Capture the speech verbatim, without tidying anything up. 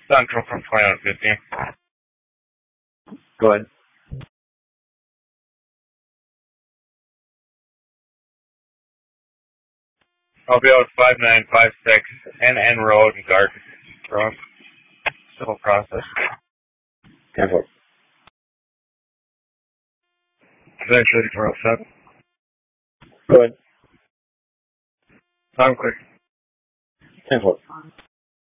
Central from twenty-one fifteen. Go ahead. I'll be out five nine five six N N Road in Garden Road. Civil process. ten four. thirty-four oh seven. Go ahead. I'm clear. ten four.